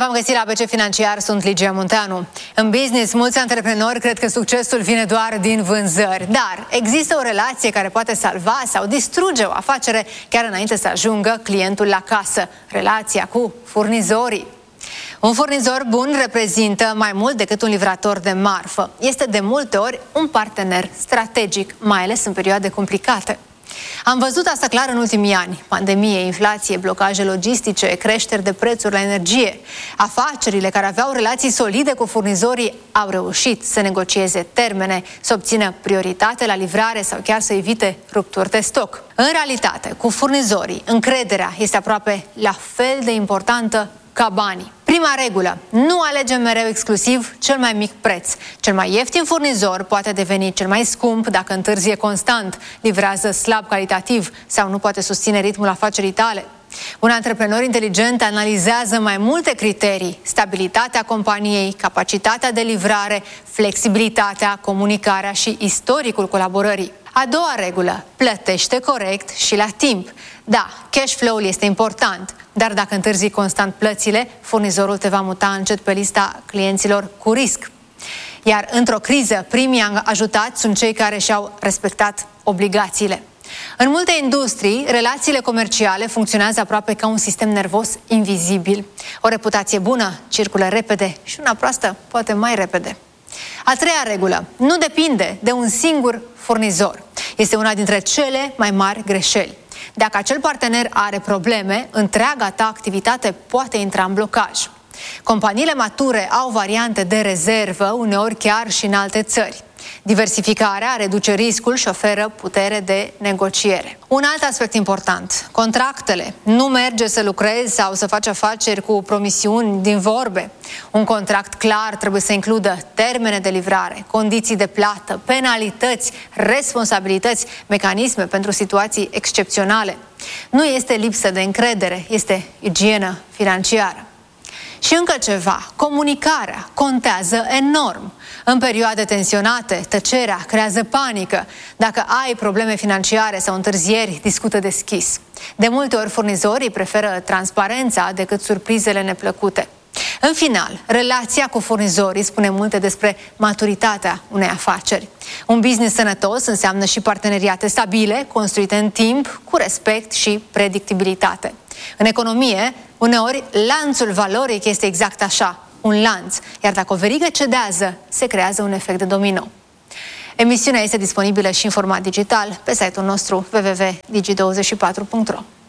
Bine v-am găsit la ABC Financiar, sunt Ligia Munteanu. În business, mulți antreprenori cred că succesul vine doar din vânzări, dar există o relație care poate salva sau distruge o afacere chiar înainte să ajungă clientul la casă, relația cu furnizorii. Un furnizor bun reprezintă mai mult decât un livrator de marfă. Este de multe ori un partener strategic, mai ales în perioade complicate. Am văzut asta clar în ultimii ani. Pandemie, inflație, blocaje logistice, creșteri de prețuri la energie. Afacerile care aveau relații solide cu furnizorii au reușit să negocieze termene, să obțină prioritate la livrare sau chiar să evite rupturi de stoc. În realitate, cu furnizorii, încrederea este aproape la fel de importantă ca banii. Prima regulă: nu alegem mereu exclusiv cel mai mic preț. Cel mai ieftin furnizor poate deveni cel mai scump dacă întârzie constant, livrează slab calitativ sau nu poate susține ritmul afacerii tale. Un antreprenor inteligent analizează mai multe criterii: stabilitatea companiei, capacitatea de livrare, flexibilitatea, comunicarea și istoricul colaborării. A doua regulă: plătește corect și la timp. Da, cash flow-ul este important, dar dacă întârzi constant plățile, furnizorul te va muta încet pe lista clienților cu risc. Iar într-o criză, primii ajutați sunt cei care și-au respectat obligațiile. În multe industrii, relațiile comerciale funcționează aproape ca un sistem nervos invizibil. O reputație bună circulă repede și una proastă poate mai repede. A treia regulă: nu depinde de un singur furnizor. Este una dintre cele mai mari greșeli. Dacă acel partener are probleme, întreaga ta activitate poate intra în blocaj. Companiile mature au variante de rezervă, uneori chiar și în alte țări. Diversificarea reduce riscul și oferă putere de negociere. Un alt aspect important: contractele. Nu merge să lucrezi sau să faci afaceri cu promisiuni din vorbe. Un contract clar trebuie să includă termene de livrare, condiții de plată, penalități, responsabilități, mecanisme pentru situații excepționale. Nu este lipsă de încredere, este igienă financiară. Și încă ceva: comunicarea contează enorm. În perioade tensionate, tăcerea creează panică. Dacă ai probleme financiare sau întârzieri, discută deschis. De multe ori, furnizorii preferă transparența decât surprizele neplăcute. În final, relația cu furnizorii spune multe despre maturitatea unei afaceri. Un business sănătos înseamnă și parteneriate stabile, construite în timp, cu respect și predictibilitate. În economie, uneori, lanțul valoric este exact așa, un lanț, iar dacă o verigă cedează, se creează un efect de domino. Emisiunea este disponibilă și în format digital pe site-ul nostru www.digi24.ro.